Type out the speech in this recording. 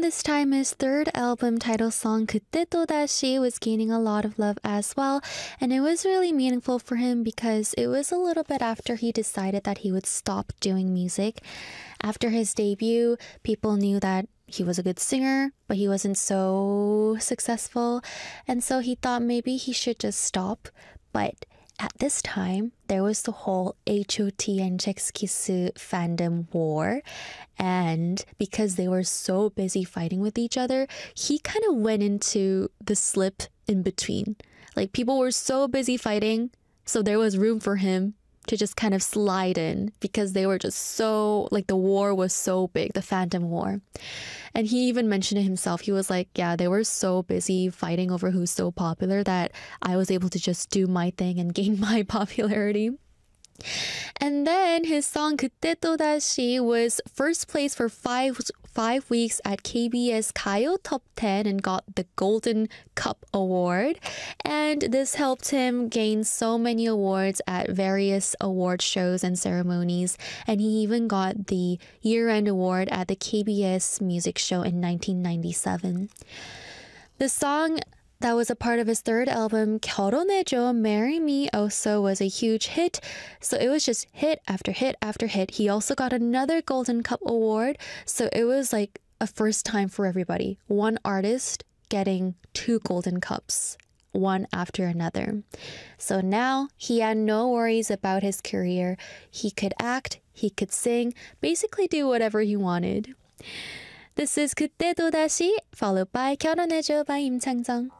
this time, his third album title song 그때 또다시 was gaining a lot of love as well, and it was really meaningful for him because it was a little bit after he decided that he would stop doing music. After his debut, people knew that he was a good singer, but he wasn't so successful, and so he thought maybe he should just stop. But at this time, there was the whole H.O.T. and Jexkiss fandom war. And because they were so busy fighting with each other, he kind of went into the slip in between. Like, people were so busy fighting, so there was room for him to just kind of slide in because they were just so, like, the war was so big, the fandom war. And he even mentioned it himself. He was like, yeah, they were so busy fighting over who's so popular that I was able to just do my thing and gain my popularity. And then his song 그때 또다시 was first place for five weeks at KBS Gayo Top 10 and got the Golden Cup Award. And this helped him gain so many awards at various award shows and ceremonies. And he even got the year-end award at the KBS Music Show in 1997. The song that was a part of his third album, 결혼해줘, Marry Me, also was a huge hit. So it was just hit after hit after hit. He also got another Golden Cup Award. So it was like a first time for everybody. One artist getting two Golden Cups, one after another. So now he had no worries about his career. He could act, he could sing, basically do whatever he wanted. This is 그때 또다시, followed by 결혼해줘 by 임창정.